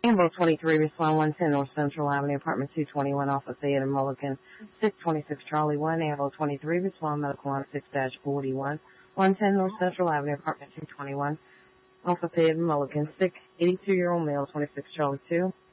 Ambo 23, respond 110 North Central Avenue, apartment 221, off of Theater Mulligan, 626 Charlie 1. Ambo 23, respond medical on 6-41, 110 North Central Avenue, apartment 221, off of Theater Mulligan, sick 82-year-old male, 26 Charlie 2.